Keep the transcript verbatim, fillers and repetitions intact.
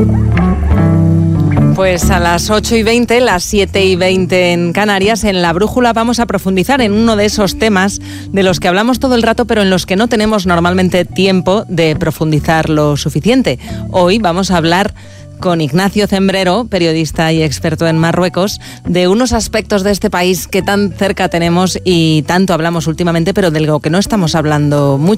Pues a las ocho y veinte, las siete y veinte en Canarias, en La Brújula vamos a profundizar en uno de esos temas de los que hablamos todo el rato, pero en los que no tenemos normalmente tiempo de profundizar lo suficiente. Hoy vamos a hablar con Ignacio Cembrero, periodista y experto en Marruecos, de unos aspectos de este país que tan cerca tenemos y tanto hablamos últimamente, pero de lo que no estamos hablando mucho.